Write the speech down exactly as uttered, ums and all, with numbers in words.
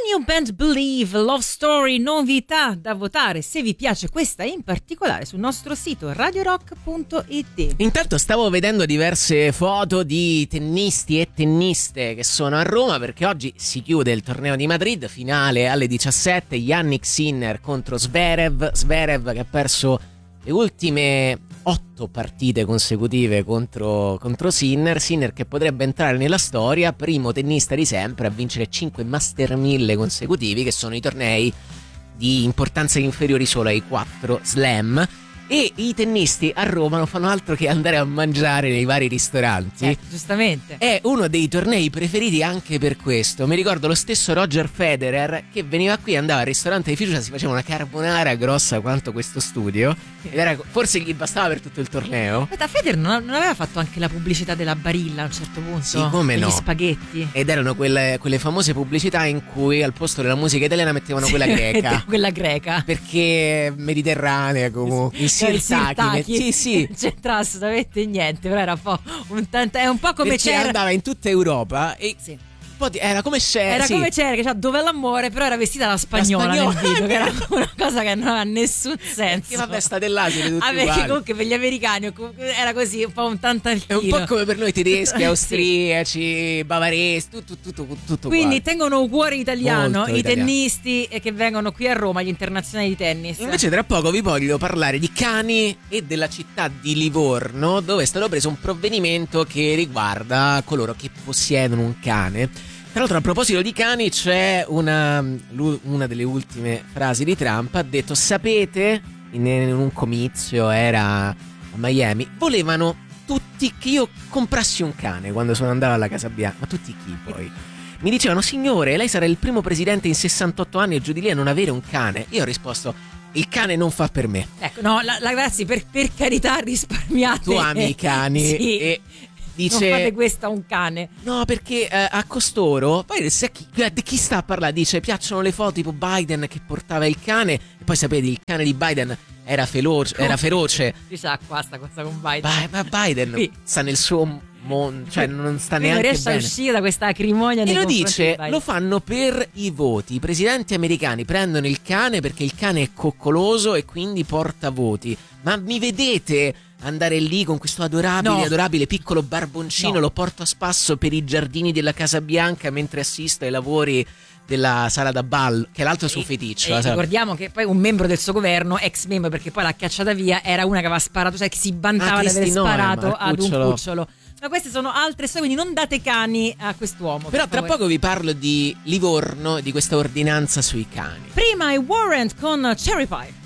New Band Believe, Love Story, novità da votare se vi piace questa in particolare sul nostro sito radio rock punto it. Intanto stavo vedendo diverse foto di tennisti e tenniste che sono a Roma, perché oggi si chiude il torneo di Madrid, finale alle diciassette, Jannik Sinner contro Zverev, Zverev che ha perso le ultime otto partite consecutive contro, contro Sinner, Sinner che potrebbe entrare nella storia, primo tennista di sempre a vincere cinque Master mille consecutivi, che sono i tornei di importanza inferiori solo ai quattro Slam. E i tennisti a Roma non fanno altro che andare a mangiare nei vari ristoranti. Eh, giustamente. È uno dei tornei preferiti anche per questo. Mi ricordo lo stesso Roger Federer che veniva qui, andava al ristorante di fiducia, si faceva una carbonara grossa quanto questo studio, ed era, forse gli bastava per tutto il torneo. Aspetta, Federer non, non aveva fatto anche la pubblicità della Barilla a un certo punto? Sì, come no. Gli spaghetti. Ed erano quelle, quelle famose pubblicità in cui al posto della musica italiana mettevano quella greca. Quella greca. Perché mediterranea comunque. Il Sirtaki, sì, sì. Non c'entra assolutamente niente, però era un po' un tante, è un po' come perché c'era. andava in tutta Europa e sì. era come c'era. Era sì. come c'era, che cioè, dov'è l'amore, però era vestita da spagnola, da spagnola nel video, che era una cosa che non ha nessun senso. Che vabbè, state là, siete tutti ah, perché uguali. comunque per gli americani era così, un po' un tantantino. È un po' come per noi tedeschi, austriaci, sì. bavaresi, tutto, tutto, tutto Quindi uguale. tengono un cuore italiano Molto i italiano. tennisti che vengono qui a Roma, gli internazionali di tennis. Invece tra poco vi voglio parlare di cani e della città di Livorno, dove è stato preso un provvedimento che riguarda coloro che possiedono un cane. Tra l'altro, a proposito di cani, c'è una, una delle ultime frasi di Trump. Ha detto: sapete, in, in un comizio, era a Miami, volevano tutti che io comprassi un cane quando sono andato alla Casa Bianca. Ma tutti chi poi? Mi dicevano: signore, lei sarà il primo presidente in sessantotto anni e giù di lì a non avere un cane. Io ho risposto: il cane non fa per me. Ecco, no, la, la, ragazzi, per, per carità, risparmiate. Tu ami i cani. Sì. E dice, non fate questa a un cane. No, perché eh, a costoro poi se chi, di chi sta a parlare? Dice: piacciono le foto tipo Biden che portava il cane. E poi sapete, il cane di Biden era feroce, era feroce. Dice qua sta cosa con Biden. Ba- ma Biden sì. sta nel suo mondo, cioè non sta Lui neanche non riesce bene. a uscire da questa acrimonia. E nei lo confronti dice, di Biden. lo fanno per i voti. I presidenti americani prendono il cane perché il cane è coccoloso e quindi porta voti. Ma mi vedete andare lì con questo adorabile, no. adorabile piccolo barboncino, no. lo porto a spasso per i giardini della Casa Bianca mentre assisto ai lavori della sala da ballo, che è l'altro suo feticcio. E ricordiamo che poi un membro del suo governo, ex membro, perché poi l'ha cacciata via, era una che aveva sparato, cioè che si vantava ah, di aver Noem, sparato ad un cucciolo. cucciolo. Ma queste sono altre storie, quindi non date cani a quest'uomo. Però tra poco vi parlo di Livorno e di questa ordinanza sui cani. Prima i Warrant con Cherry Pie.